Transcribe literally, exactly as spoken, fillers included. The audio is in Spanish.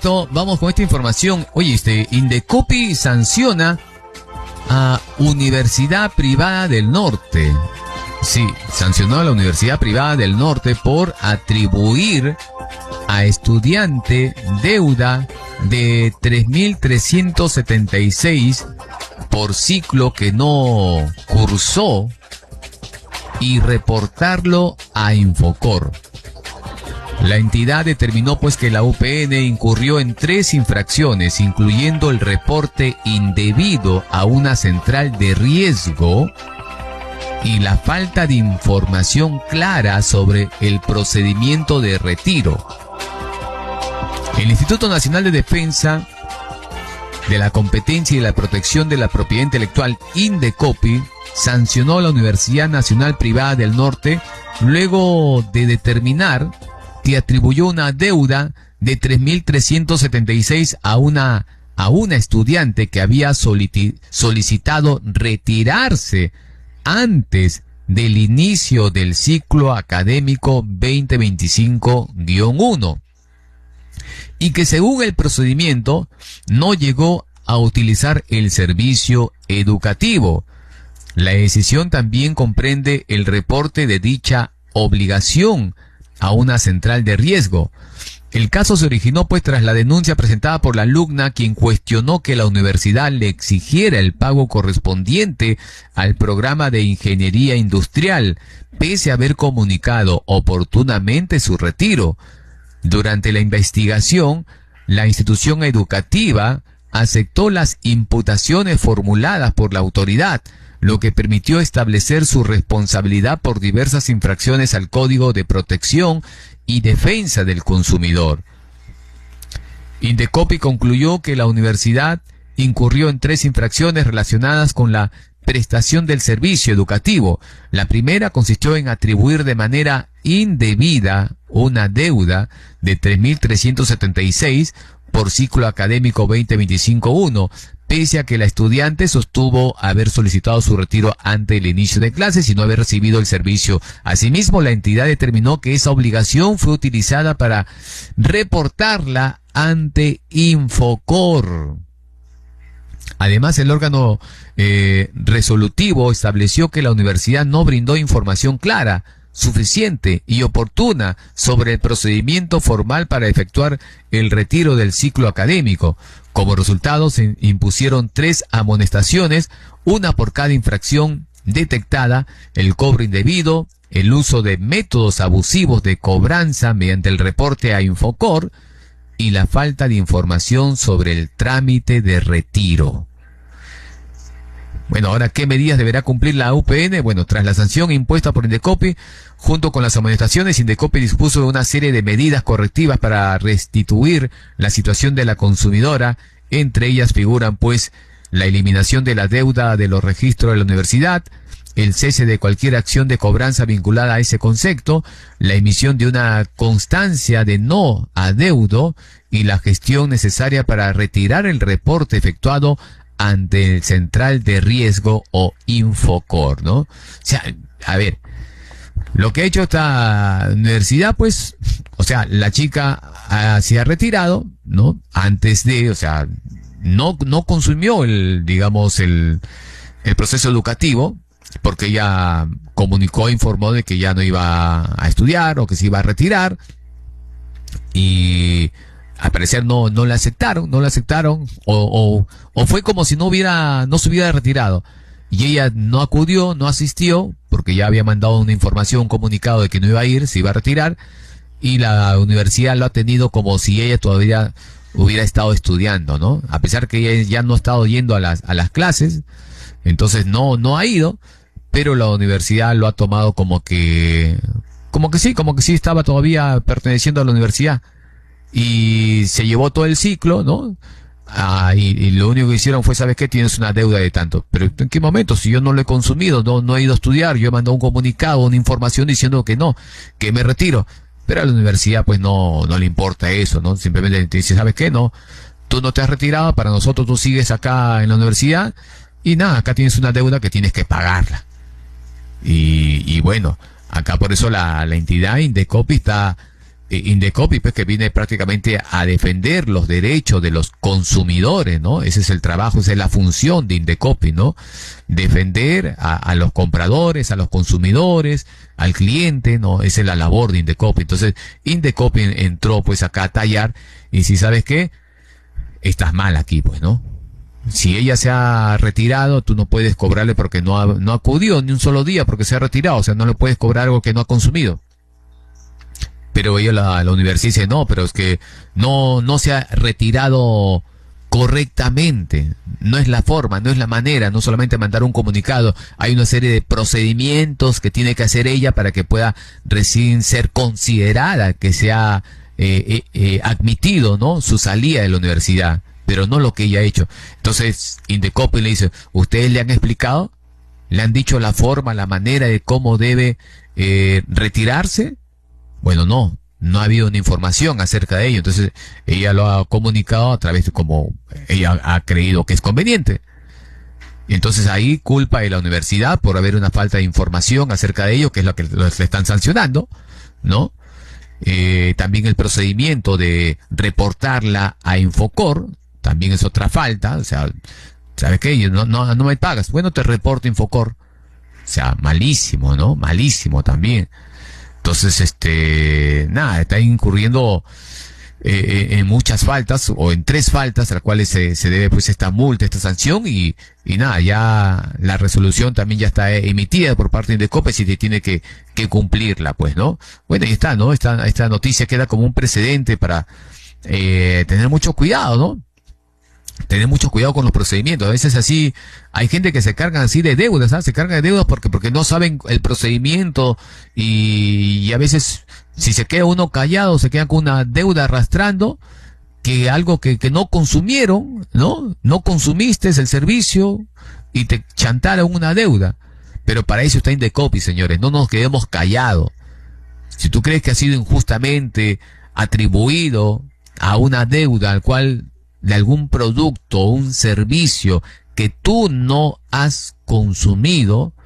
Perfecto, vamos con esta información. Oye, este Indecopi sanciona a Universidad Privada del Norte. Sí, sancionó a la Universidad Privada del Norte por atribuir a estudiante deuda de tres mil trescientos setenta y seis por ciclo que no cursó y reportarlo a Infocor. La entidad determinó pues que la U P N incurrió en tres infracciones, incluyendo el reporte indebido a una central de riesgo y la falta de información clara sobre el procedimiento de retiro. El Instituto Nacional de Defensa de la Competencia y la Protección de la Propiedad Intelectual, Indecopi, sancionó a la Universidad Nacional Privada del Norte luego de determinar que atribuyó una deuda de tres mil trescientos setenta y seis a una, a una estudiante que había solicitado retirarse antes del inicio del ciclo académico veinte veinticinco guión uno y que según el procedimiento no llegó a utilizar el servicio educativo. La decisión también comprende el reporte de dicha obligación a una central de riesgo. El caso se originó pues tras la denuncia presentada por la alumna, quien cuestionó que la universidad le exigiera el pago correspondiente al programa de ingeniería industrial, pese a haber comunicado oportunamente su retiro. Durante la investigación, la institución educativa aceptó las imputaciones formuladas por la autoridad, lo que permitió establecer su responsabilidad por diversas infracciones al Código de Protección y Defensa del Consumidor. Indecopi concluyó que la universidad incurrió en tres infracciones relacionadas con la prestación del servicio educativo. La primera consistió en atribuir de manera indebida una deuda de tres mil trescientos setenta y seis por ciclo académico veinte veinticinco guión uno, pese a que la estudiante sostuvo haber solicitado su retiro ante el inicio de clases y no haber recibido el servicio. Asimismo, la entidad determinó que esa obligación fue utilizada para reportarla ante Infocor. Además, el órgano eh, resolutivo estableció que la universidad no brindó información clara, suficiente y oportuna sobre el procedimiento formal para efectuar el retiro del ciclo académico. Como resultado, se impusieron tres amonestaciones, una por cada infracción detectada: el cobro indebido, el uso de métodos abusivos de cobranza mediante el reporte a Infocor y la falta de información sobre el trámite de retiro. Bueno, ahora, ¿qué medidas deberá cumplir la U P N? Bueno, tras la sanción impuesta por Indecopi, junto con las amonestaciones, Indecopi dispuso de una serie de medidas correctivas para restituir la situación de la consumidora. Entre ellas figuran, pues, la eliminación de la deuda de los registros de la universidad, el cese de cualquier acción de cobranza vinculada a ese concepto, la emisión de una constancia de no adeudo y la gestión necesaria para retirar el reporte efectuado ante el Central de Riesgo o Infocor, ¿no? O sea, a ver, lo que ha hecho esta universidad, pues, o sea, la chica ah, se ha retirado, ¿no? Antes de, o sea, no, no consumió el, digamos, el, el proceso educativo, porque ella comunicó, informó de que ya no iba a estudiar o que se iba a retirar, y al parecer no, no la aceptaron, no la aceptaron, o, o, o fue como si no hubiera, no se hubiera retirado. Y ella no acudió, no asistió, porque ya había mandado una información, un comunicado de que no iba a ir, se iba a retirar, y la universidad lo ha tenido como si ella todavía hubiera estado estudiando, ¿no? A pesar que ella ya no ha estado yendo a las, a las clases, entonces no, no ha ido, pero la universidad lo ha tomado como que, como que sí, como que sí estaba todavía perteneciendo a la universidad. Y se llevó todo el ciclo, ¿no? Ah, y, y lo único que hicieron fue, ¿sabes qué? Tienes una deuda de tanto. Pero ¿en qué momento? Si yo no lo he consumido, no, no he ido a estudiar, yo he mandado un comunicado, una información diciendo que no, que me retiro. Pero a la universidad pues no, no le importa eso, ¿no? Simplemente te dice, ¿sabes qué? No, tú no te has retirado, para nosotros tú sigues acá en la universidad y nada, acá tienes una deuda que tienes que pagarla. Y, y bueno, acá por eso la, la entidad Indecopi está Indecopi, pues, que viene prácticamente a defender los derechos de los consumidores, ¿no? Ese es el trabajo, esa es la función de Indecopi, ¿no? Defender a, a los compradores, a los consumidores, al cliente, ¿no? Esa es la labor de Indecopi. Entonces, Indecopi entró, pues, acá a tallar, y si sabes qué, estás mal aquí, pues, ¿no? Si ella se ha retirado, tú no puedes cobrarle porque no ha, no acudió ni un solo día porque se ha retirado, o sea, no le puedes cobrar algo que no ha consumido. Pero ella, la, la universidad dice, no, pero es que no, no se ha retirado correctamente. No es la forma, no es la manera, no solamente mandar un comunicado. Hay una serie de procedimientos que tiene que hacer ella para que pueda recién ser considerada, que sea eh, eh, eh, admitido, ¿no? Su salida de la universidad, pero no lo que ella ha hecho. Entonces, Indecopi le dice, ¿ustedes le han explicado? ¿Le han dicho la forma, la manera de cómo debe eh, retirarse? Bueno, no, no ha habido una información acerca de ello, entonces ella lo ha comunicado a través de como ella ha creído que es conveniente. Y entonces ahí culpa de la universidad por haber una falta de información acerca de ello, que es lo que le están sancionando, ¿no? Eh, también el procedimiento de reportarla a Infocor, también es otra falta, o sea, ¿sabes qué? No, no, no me pagas, bueno, te reporto Infocor. O sea, malísimo, ¿no? Malísimo también. Entonces, este, nada, está incurriendo eh, en muchas faltas, o en tres faltas, a las cuales se, se debe pues esta multa, esta sanción, y, y nada, ya la resolución también ya está emitida por parte de Indecopi, y se tiene que, que cumplirla, pues, ¿no? Bueno, ahí está, ¿no? Esta, esta noticia queda como un precedente para eh, tener mucho cuidado, ¿no? Tener mucho cuidado con los procedimientos. A veces así, hay gente que se carga así de deudas, ¿sabes? Se carga de deudas porque, porque no saben el procedimiento, y, y a veces, si se queda uno callado, se queda con una deuda arrastrando, que algo que, que no consumieron, ¿no? No consumiste el servicio y te chantaron una deuda. Pero para eso está Indecopi, señores. No nos quedemos callados. Si tú crees que ha sido injustamente atribuido a una deuda al cual de algún producto o un servicio que tú no has consumido,